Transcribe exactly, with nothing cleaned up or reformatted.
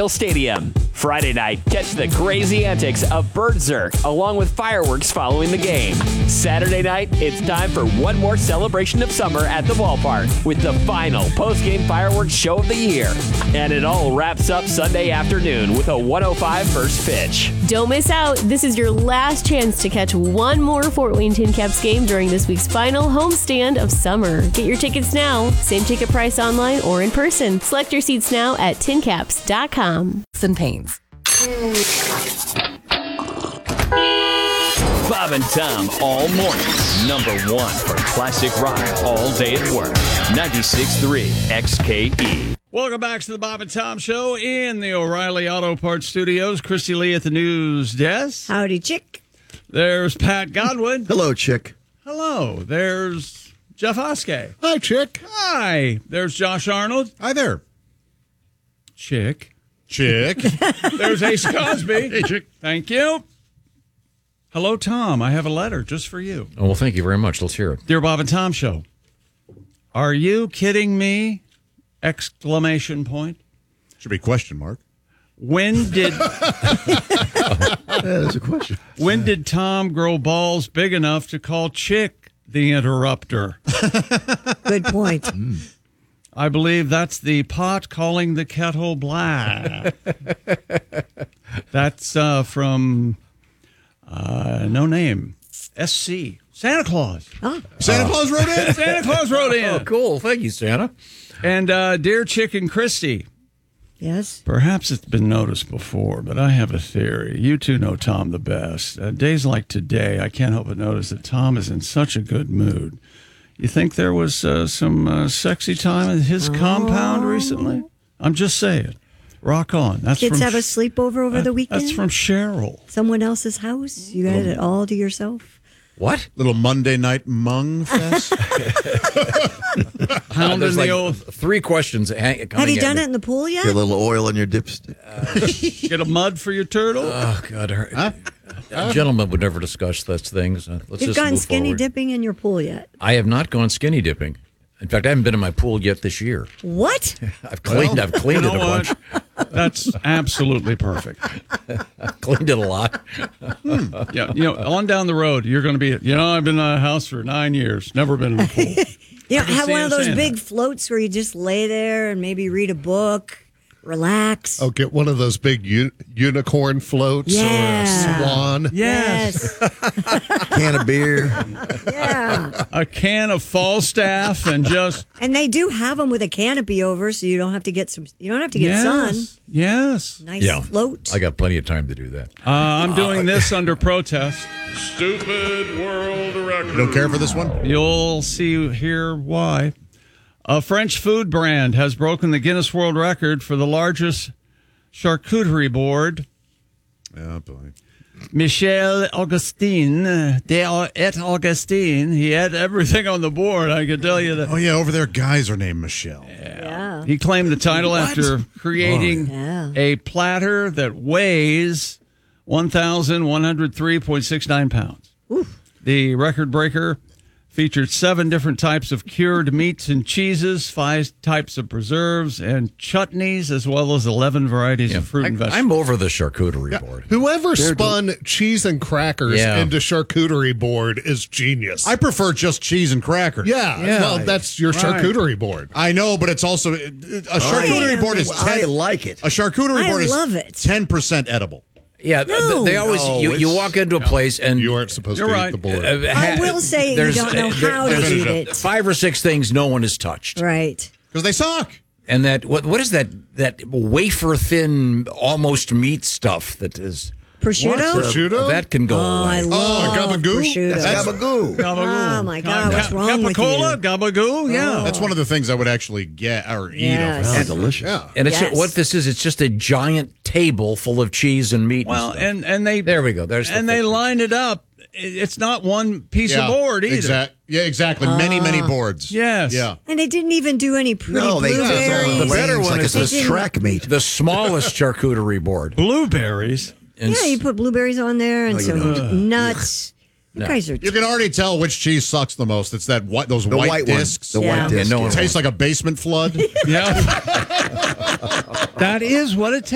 Stadium. Friday night, catch the crazy antics of Bertzerk along with fireworks following the game. Saturday night, it's time for one more celebration of summer at the ballpark with the final post-game fireworks show of the year. And it all wraps up Sunday afternoon with a one oh five first pitch. Don't miss out. This is your last chance to catch one more Fort Wayne Tin Caps game during this week's final homestand of summer. Get your tickets now. Same ticket price online or in person. Select your seats now at tin caps dot com. And pains. Bob and Tom all morning. Number one for classic rock all day at work. ninety-six point three X K E. Welcome back to the Bob and Tom Show in the O'Reilly Auto Parts Studios. Christy Lee at the news desk. Howdy, chick. There's Pat Godwin. Hello, chick. Hello. There's Jeff Oskey. Hi, chick. Hi. There's Josh Arnold. Hi there. Chick. Chick. There's Ace Cosby. Hey, chick. Thank you. Hello, Tom. I have a letter just for you. Oh, well, thank you very much. Let's hear it. Dear Bob and Tom Show, are you kidding me? Exclamation point. Should be question mark. When did That is a question. when did Tom grow balls big enough to call Chick the interrupter? Good point. I believe that's the pot calling the kettle black. That's uh, from uh, no name. S C. Santa Claus. Oh. Santa Claus wrote in. Santa Claus wrote in. Oh, cool. Thank you, Santa. And uh, dear Chick and Christy, Yes. perhaps it's been noticed before, but I have a theory. You two know Tom the best. Uh, days like today, I can't help but notice that Tom is in such a good mood. You think there was uh, some uh, sexy time at his Oh. compound recently? I'm just saying. Rock on. That's Kids from have a sleepover over that- the weekend? That's from Cheryl. Someone else's house? You got it all to yourself? What? Little Monday night mung fest. Pounding There's the like old, three questions. hang- Have coming you at done me. it in the pool yet? Get a little oil in your dipstick. get a mud for your turtle. Oh, God. Her, a gentleman would never discuss such things. Uh, let's You've just gone move skinny forward. dipping in your pool yet? I have not gone skinny dipping. In fact, I haven't been in my pool yet this year. What? I've cleaned. I've cleaned You it know a bunch. what? That's absolutely perfect. Cleaned it a lot. Yeah, you know, on down the road, you're going to be, you know, I've been in a house for nine years, never been in a pool. You know, I can have see one him of those saying big that. floats where you just lay there and maybe read a book, relax. Oh, get one of those big u- unicorn floats Yeah. or a swan. Yes. Can of beer. Yeah. A can of Falstaff and just And they do have them with a canopy over, so you don't have to get some. You don't have to get yes, sun. yes. Nice Yeah. float. I got plenty of time to do that. Uh, I'm doing this under protest. Stupid world record. You don't care for this one? You'll see here why. A French food brand has broken the Guinness World Record for the largest charcuterie board. Oh, boy. Michel Augustin, de et Augustin, he had everything on the board, I can tell you that. Oh, yeah, over there, guys are named Michelle. yeah. He claimed the title after creating Yeah. a platter that weighs one thousand one hundred three point six nine pounds. The record breaker featured seven different types of cured meats and cheeses, five types of preserves and chutneys, as well as eleven varieties of fruit I, and vegetables. I'm over the charcuterie board. Whoever spun cheese and crackers Yeah. into charcuterie board is genius. I prefer just cheese and crackers. yeah, Yeah. well, that's your Right. charcuterie board. I know, but it's also a charcuterie board is I ten. like it. A charcuterie I board is love it. ten percent edible. Yeah, th- No. they always No, you, you it's- walk into a place and You aren't supposed You're to right. eat the board. uh, I ha- will say you there's- don't know uh, there- how to there's eat it. Five or six things no one has touched, Right. Because they suck. and that what what is that that wafer thin almost meat stuff that is Prosciutto? Prosciutto? that can go Oh, I away. love gabagoo? prosciutto. That's gabagoo. Oh, my God, what's wrong with Capicola, you? Gabagoo, yeah. That's one of the things I would actually get or eat. Yes. Over. Sounds delicious. Yeah. And it's Yes. what this is. It's just a giant table full of cheese and meat. Well, and, stuff. and, and they there we go. There's the and they picture. line it up. It- It's not one piece Yeah, of board either. Exact, yeah, exactly. Many, many boards. Yes. Yeah. And they didn't even do any pretty No, they blueberries. The better lanes one like is it's the a track meet. the smallest charcuterie board. Blueberries. And Yeah, you put blueberries on there and Oh, you some know. nuts. You No. guys are. You can already tell which cheese sucks the most. It's that white, those The white, white, one. discs. The Yeah. white Yeah, disc. no one Tastes like a basement flood. Yeah. That is what it